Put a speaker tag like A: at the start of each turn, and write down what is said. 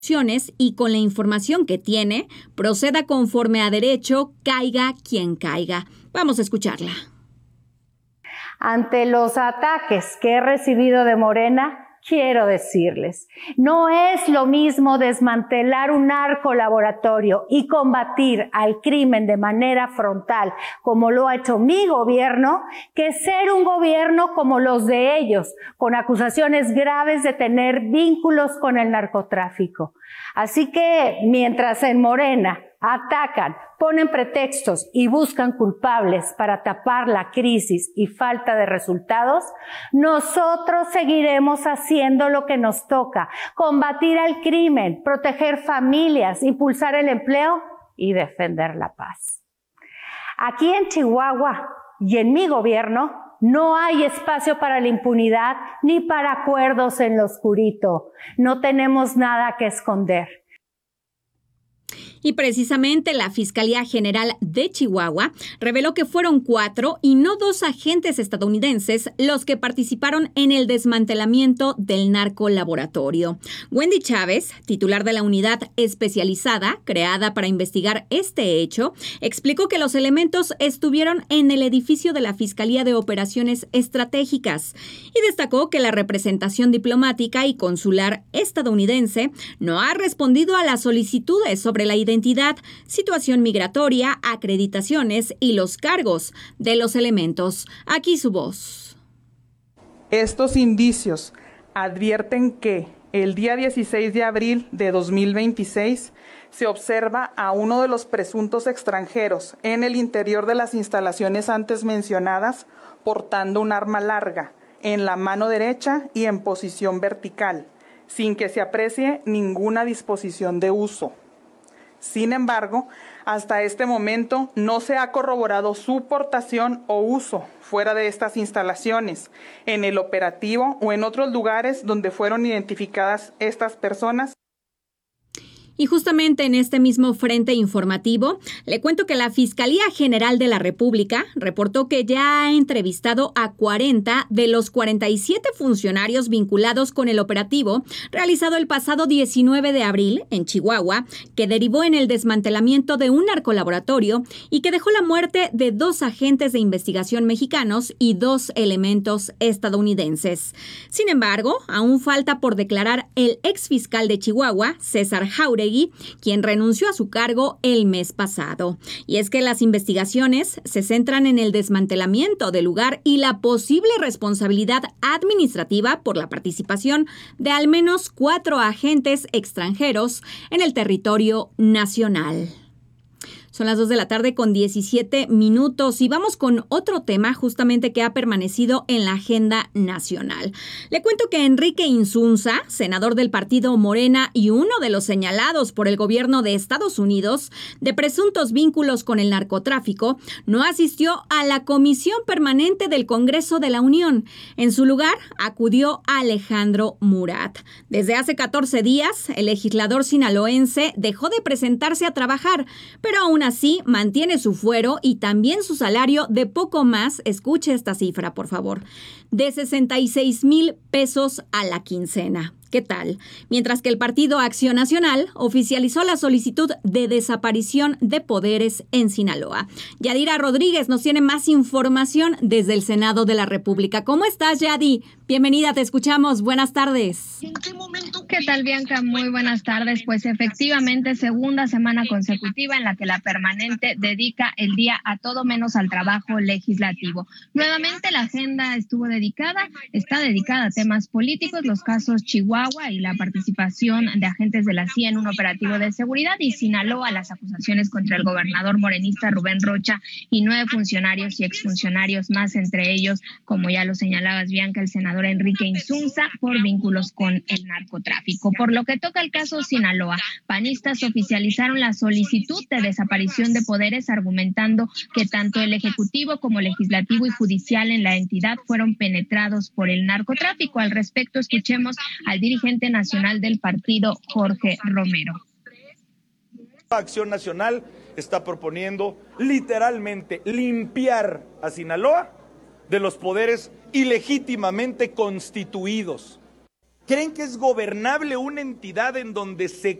A: y con la información que tiene, proceda conforme a derecho, caiga quien caiga. Vamos a escucharla.
B: Ante los ataques que he recibido de Morena, quiero decirles, no es lo mismo desmantelar un narcolaboratorio y combatir al crimen de manera frontal, como lo ha hecho mi gobierno, que ser un gobierno como los de ellos, con acusaciones graves de tener vínculos con el narcotráfico. Así que, mientras en Morena atacan, ponen pretextos y buscan culpables para tapar la crisis y falta de resultados, nosotros seguiremos haciendo lo que nos toca: combatir al crimen, proteger familias, impulsar el empleo y defender la paz. Aquí en Chihuahua y en mi gobierno no hay espacio para la impunidad ni para acuerdos en lo oscurito. No tenemos nada que esconder.
A: Y precisamente la Fiscalía General de Chihuahua reveló que fueron 4 y no 2 agentes estadounidenses los que participaron en el desmantelamiento del narcolaboratorio. Wendy Chávez, titular de la unidad especializada creada para investigar este hecho, explicó que los elementos estuvieron en el edificio de la Fiscalía de Operaciones Estratégicas y destacó que la representación diplomática y consular estadounidense no ha respondido a las solicitudes sobre la identidad, situación migratoria, acreditaciones y los cargos de los elementos. Aquí su voz.
C: Estos indicios advierten que el día 16 de abril de 2026 se observa a uno de los presuntos extranjeros en el interior de las instalaciones antes mencionadas portando un arma larga en la mano derecha y en posición vertical, sin que se aprecie ninguna disposición de uso. Sin embargo, hasta este momento no se ha corroborado su portación o uso fuera de estas instalaciones, en el operativo o en otros lugares donde fueron identificadas estas personas.
A: Y justamente en este mismo frente informativo, le cuento que la Fiscalía General de la República reportó que ya ha entrevistado a 40 de los 47 funcionarios vinculados con el operativo realizado el pasado 19 de abril en Chihuahua, que derivó en el desmantelamiento de un narcolaboratorio y que dejó la muerte de 2 agentes de investigación mexicanos y 2 elementos estadounidenses. Sin embargo, aún falta por declarar el exfiscal de Chihuahua, César Jauregui, quien renunció a su cargo el mes pasado. Y es que las investigaciones se centran en el desmantelamiento del lugar y la posible responsabilidad administrativa por la participación de al menos 4 agentes extranjeros en el territorio nacional. Son las 2 de la tarde con 17 minutos y vamos con otro tema justamente que ha permanecido en la agenda nacional. Le cuento que Enrique Insunza, senador del partido Morena y uno de los señalados por el gobierno de Estados Unidos de presuntos vínculos con el narcotráfico, no asistió a la Comisión Permanente del Congreso de la Unión. En su lugar, acudió a Alejandro Murat. Desde hace 14 días, el legislador sinaloense dejó de presentarse a trabajar, pero aún así mantiene su fuero y también su salario de poco más, escuche esta cifra por favor, de 66,000 pesos a la quincena. ¿Qué tal? Mientras que el Partido Acción Nacional oficializó la solicitud de desaparición de poderes en Sinaloa. Yadira Rodríguez nos tiene más información desde el Senado de la República. ¿Cómo estás, Yadi? Bienvenida, te escuchamos. Buenas tardes.
D: ¿En qué momento? ¿Qué tal, Bianca? Muy buenas tardes. Pues efectivamente, segunda semana consecutiva en la que la permanente dedica el día a todo menos al trabajo legislativo. Nuevamente la agenda está dedicada a temas políticos, los casos Chihuahua y la participación de agentes de la CIA en un operativo de seguridad, y Sinaloa, las acusaciones contra el gobernador morenista Rubén Rocha y 9 funcionarios y exfuncionarios más, entre ellos, como ya lo señalabas, Bianca, el senador Enrique Insunza, por vínculos con el narcotráfico. Por lo que toca el caso Sinaloa, panistas oficializaron la solicitud de desaparición de poderes, argumentando que tanto el Ejecutivo como Legislativo y Judicial en la entidad fueron penetrados por el narcotráfico. Al respecto, escuchemos al dirigente nacional del partido, Jorge Romero.
E: Acción Nacional está proponiendo literalmente limpiar a Sinaloa de los poderes ilegítimamente constituidos. ¿Creen que es gobernable una entidad en donde se